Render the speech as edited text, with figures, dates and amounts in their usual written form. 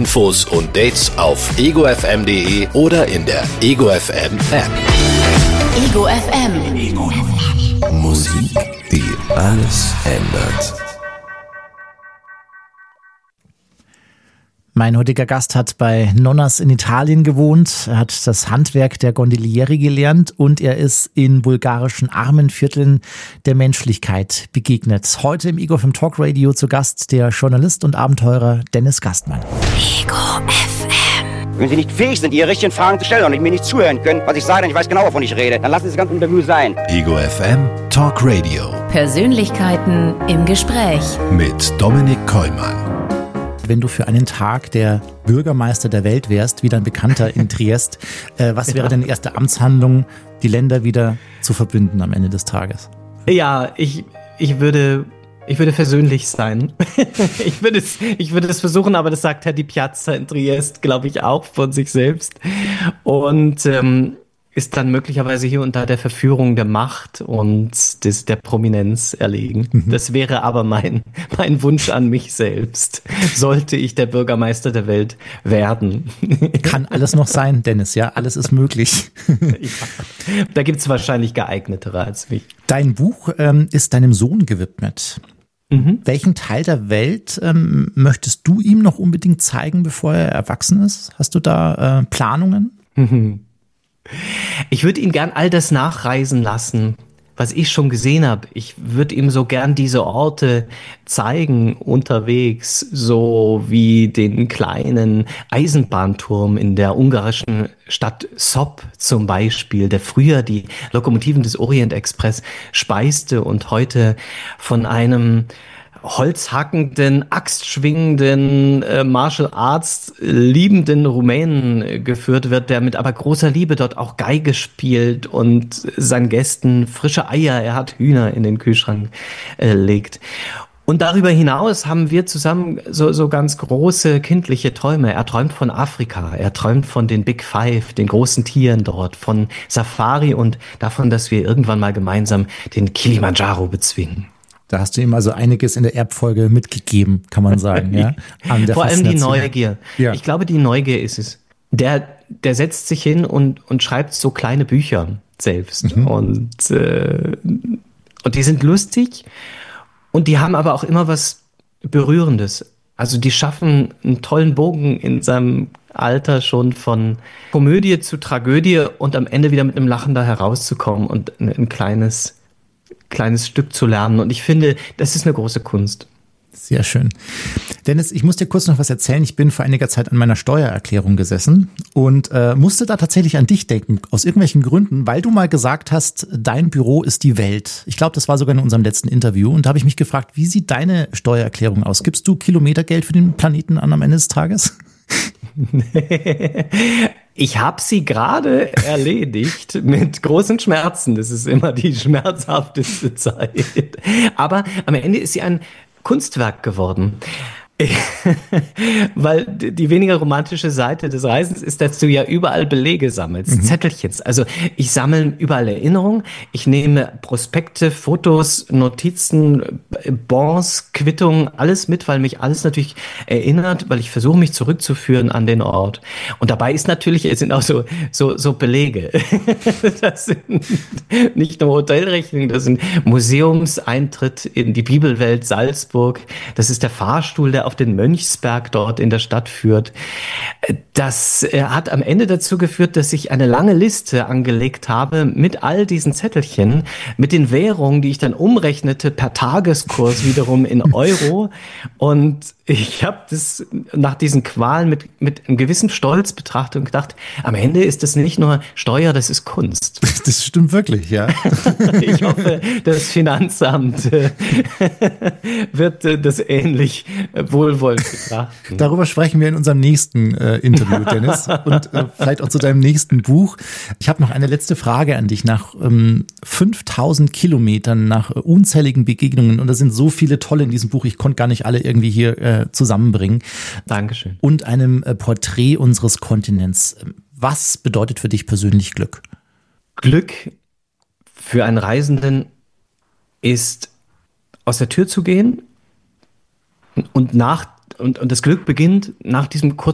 Infos und Dates auf egofm.de oder in der Ego FM App. Ego FM. Ego FM. Musik, die alles ändert. Mein heutiger Gast hat bei Nonnas in Italien gewohnt, er hat das Handwerk der Gondolieri gelernt und er ist in bulgarischen Armenvierteln der Menschlichkeit begegnet. Heute im Ego FM Talk Radio zu Gast der Journalist und Abenteurer Dennis Gastmann. Ego FM. Wenn Sie nicht fähig sind, Ihre richtigen Fragen zu stellen und mir nicht zuhören können, was ich sage, denn ich weiß genau, wovon ich rede, dann lassen Sie das ganze Interview sein. Ego FM Talk Radio Persönlichkeiten im Gespräch. mit Dominik Kollmann. Wenn du für einen Tag der Bürgermeister der Welt wärst, wie dein Bekannter in Triest, was wäre deine erste Amtshandlung, die Länder wieder zu verbünden am Ende des Tages? Ja, ich würde versöhnlich sein. Ich würde es versuchen, aber das sagt Herr Di Piazza in Triest, glaube ich, auch von sich selbst. Und ist dann möglicherweise hier und da der Verführung der Macht und der Prominenz erlegen. Das wäre aber mein Wunsch an mich selbst, sollte ich der Bürgermeister der Welt werden. Kann alles noch sein, Dennis, ja, alles ist möglich. Ja, da gibt es wahrscheinlich geeignetere als mich. Dein Buch ist deinem Sohn gewidmet. Welchen Teil der Welt möchtest du ihm noch unbedingt zeigen, bevor er erwachsen ist? Hast du da Planungen? Ich würde ihn gern all das nachreisen lassen, was ich schon gesehen habe. Ich würde ihm so gern diese Orte zeigen unterwegs, so wie den kleinen Eisenbahnturm in der ungarischen Stadt Sop zum Beispiel, der früher die Lokomotiven des Orient Express speiste und heute von einem holzhackenden, axtschwingenden, Martial Arts liebenden Rumänen geführt wird, der mit aber großer Liebe dort auch Geige spielt und seinen Gästen frische Eier, er hat Hühner in den Kühlschrank legt. Und darüber hinaus haben wir zusammen so ganz große kindliche Träume. Er träumt von Afrika, er träumt von den Big Five, den großen Tieren dort, von Safari und davon, dass wir irgendwann mal gemeinsam den Kilimanjaro bezwingen. Da hast du ihm also einiges in der Erbfolge mitgegeben, kann man sagen. Ja? An der Vor allem die Faszination. Neugier. Ja. Ich glaube, die Neugier ist es. Der setzt sich hin und schreibt so kleine Bücher selbst. Und die sind lustig und die haben aber auch immer was Berührendes. Also die schaffen einen tollen Bogen in seinem Alter schon von Komödie zu Tragödie und am Ende wieder mit einem Lachen da herauszukommen und ein kleines Stück zu lernen. Und ich finde, das ist eine große Kunst. Sehr schön. Dennis, ich muss dir kurz noch was erzählen. Ich bin vor einiger Zeit an meiner Steuererklärung gesessen und musste da tatsächlich an dich denken, aus irgendwelchen Gründen, weil du mal gesagt hast, dein Büro ist die Welt. Ich glaube, das war sogar in unserem letzten Interview. Und da habe ich mich gefragt, wie sieht deine Steuererklärung aus? Gibst du Kilometergeld für den Planeten an am Ende des Tages? Ich habe sie gerade erledigt mit großen Schmerzen. Das ist immer die schmerzhafteste Zeit. Aber am Ende ist sie ein Kunstwerk geworden. Weil die weniger romantische Seite des Reisens ist, dass du ja überall Belege sammelst, Zettelchens. Also ich sammle überall Erinnerungen, ich nehme Prospekte, Fotos, Notizen, Bons, Quittungen, alles mit, weil mich alles natürlich erinnert, weil ich versuche, mich zurückzuführen an den Ort. Und dabei ist natürlich, es sind auch so Belege. Das sind nicht nur Hotelrechnungen, das sind Museumseintritt in die Bibelwelt Salzburg, das ist der Fahrstuhl, der auf den Mönchsberg dort in der Stadt führt. Das hat am Ende dazu geführt, dass ich eine lange Liste angelegt habe mit all diesen Zettelchen, mit den Währungen, die ich dann umrechnete per Tageskurs wiederum in Euro. Und ich habe das nach diesen Qualen mit einem gewissen Stolz betrachtet und gedacht, am Ende ist das nicht nur Steuer, das ist Kunst. Das stimmt wirklich, ja. Ich hoffe, das Finanzamt wird das ähnlich wohlwollend betrachten. Darüber sprechen wir in unserem nächsten Interview, Dennis, und vielleicht auch zu deinem nächsten Buch. Ich habe noch eine letzte Frage an dich. Nach 5000 Kilometern, nach unzähligen Begegnungen, und da sind so viele tolle in diesem Buch, ich konnte gar nicht alle irgendwie hier zusammenbringen. Dankeschön. Und einem Porträt unseres Kontinents. Was bedeutet für dich persönlich Glück? Glück für einen Reisenden ist, aus der Tür zu gehen und das Glück beginnt nach diesem kurzen